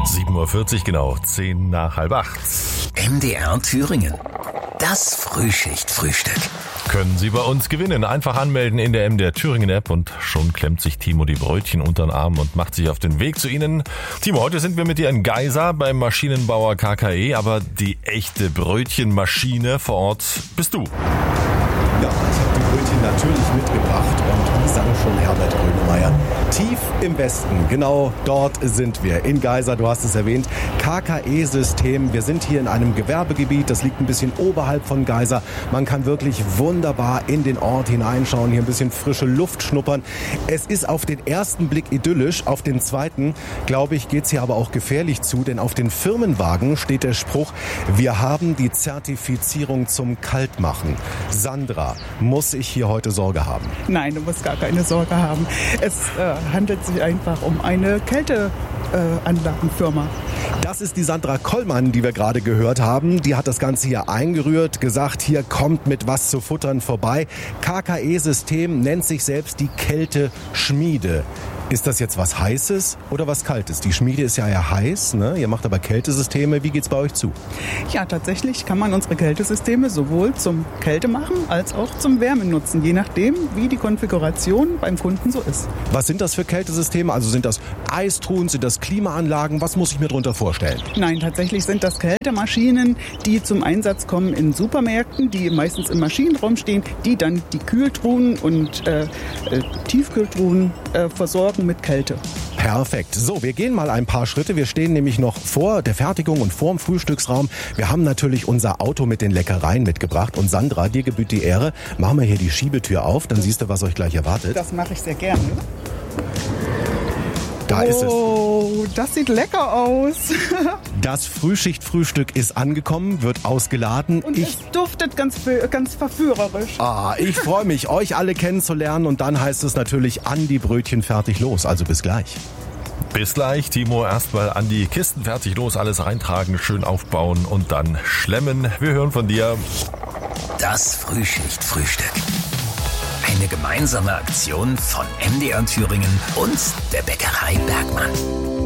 7:40 Uhr genau, 10 nach halb 8. MDR Thüringen. Das Frühschicht-Frühstück. Können Sie bei uns gewinnen. Einfach anmelden in der MDR Thüringen App und schon klemmt sich Timo die Brötchen unter den Arm und macht sich auf den Weg zu Ihnen. Timo, heute sind wir mit dir in Geisa beim Maschinenbauer KKE, aber die echte Brötchenmaschine vor Ort bist du. Ja, ich habe die Brötchen natürlich mitgebracht und wie sang schon Herbert Grönemeyer, tief im Westen, genau dort sind wir, in Geisa, du hast es erwähnt, KKE-System. Wir sind hier in einem Gewerbegebiet, das liegt ein bisschen oberhalb von Geisa. Man kann wirklich wunderbar in den Ort hineinschauen, hier ein bisschen frische Luft schnuppern. Es ist auf den ersten Blick idyllisch, auf den zweiten, glaube ich, geht es hier aber auch gefährlich zu, denn auf den Firmenwagen steht der Spruch, wir haben die Zertifizierung zum Kaltmachen. Sandra, muss ich hier heute Sorge haben? Nein, du musst gar keine Sorge haben. Es handelt sich einfach um eine Kälteanlagenfirma. Das ist die Sandra Kollmann, die wir gerade gehört haben. Die hat das Ganze hier eingerührt, gesagt, hier kommt mit was zu futtern vorbei. KKE-System nennt sich selbst die Kälteschmiede. Ist das jetzt was Heißes oder was Kaltes? Die Schmiede ist ja eher heiß, ne? Ihr macht aber Kältesysteme. Wie geht's bei euch zu? Ja, tatsächlich kann man unsere Kältesysteme sowohl zum Kältemachen als auch zum Wärmen nutzen, je nachdem, wie die Konfiguration beim Kunden so ist. Was sind das für Kältesysteme? Also sind das Eistruhen, sind das Klimaanlagen? Was muss ich mir darunter vorstellen? Nein, tatsächlich sind das Kältemaschinen, die zum Einsatz kommen in Supermärkten, die meistens im Maschinenraum stehen, die dann die Kühltruhen und Tiefkühltruhen versorgen mit Kälte. Perfekt. So, wir gehen mal ein paar Schritte. Wir stehen nämlich noch vor der Fertigung und vor dem Frühstücksraum. Wir haben natürlich unser Auto mit den Leckereien mitgebracht. Und Sandra, dir gebührt die Ehre. Machen wir hier die Schiebetür auf, dann siehst du, was euch gleich erwartet. Das mache ich sehr gerne. Da ist es. Oh, das sieht lecker aus. Das Frühschicht-Frühstück ist angekommen, wird ausgeladen. Und es duftet ganz verführerisch. Ich freue mich, euch alle kennenzulernen. Und dann heißt es natürlich an die Brötchen fertig los. Also bis gleich. Bis gleich, Timo. Erstmal an die Kisten fertig los, alles reintragen, schön aufbauen und dann schlemmen. Wir hören von dir. Das Frühschicht-Frühstück. Eine gemeinsame Aktion von MDR Thüringen und der Bäckerei Bergmann.